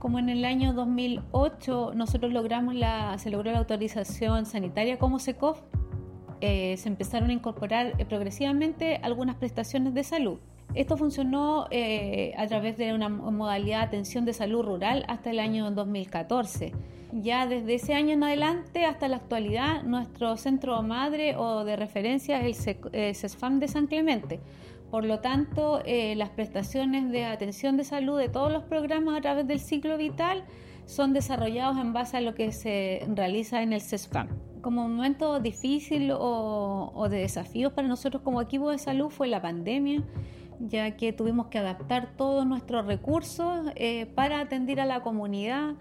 como en el año 2008 nosotros se logró la autorización sanitaria como SECOF, se empezaron a incorporar progresivamente algunas prestaciones de salud. Esto funcionó a través de una modalidad de atención de salud rural hasta el año 2014. Ya desde ese año en adelante hasta la actualidad, nuestro centro madre o de referencia es el CESFAM de San Clemente. Por lo tanto, las prestaciones de atención de salud de todos los programas a través del ciclo vital son desarrollados en base a lo que se realiza en el CESFAM. Como momento difícil o de desafíos para nosotros como equipo de salud fue la pandemia, ya que tuvimos que adaptar todos nuestros recursos para atender a la comunidad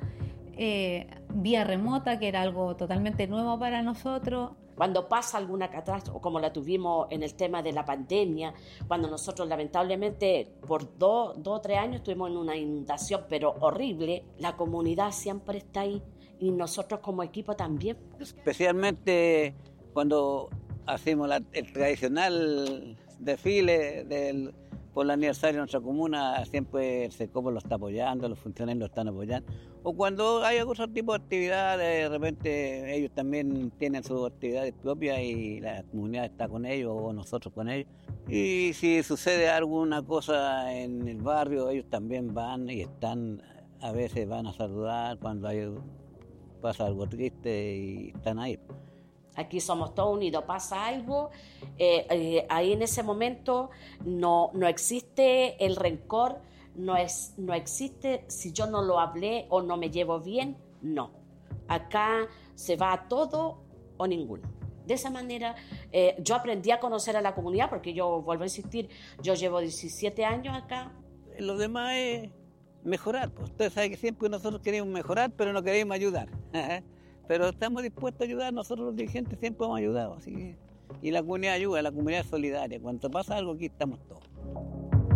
vía remota, que era algo totalmente nuevo para nosotros. Cuando pasa alguna catástrofe, como la tuvimos en el tema de la pandemia, cuando nosotros lamentablemente por 2 o 3 años estuvimos en una inundación, pero horrible, la comunidad siempre está ahí y nosotros como equipo también. Especialmente cuando hacemos el tradicional desfile por el aniversario de nuestra comuna, siempre el SECOP lo está apoyando, los funcionarios lo están apoyando. O cuando hay otro tipo de actividades, de repente ellos también tienen sus actividades propias y la comunidad está con ellos o nosotros con ellos. Y si sucede alguna cosa en el barrio, ellos también van y están, a veces van a saludar cuando pasa algo triste y están ahí. Aquí somos todos unidos, pasa algo, ahí en ese momento no existe el rencor, no existe si yo no lo hablé o no me llevo bien, no. Acá se va a todo o ninguno. De esa manera yo aprendí a conocer a la comunidad porque yo, vuelvo a insistir, yo llevo 17 años acá. Lo demás es mejorar, pues. Ustedes saben que siempre nosotros queremos mejorar, pero no queremos ayudar. Pero estamos dispuestos a ayudar, nosotros los dirigentes siempre hemos ayudado, así que, y la comunidad ayuda, la comunidad es solidaria, cuando pasa algo aquí estamos todos.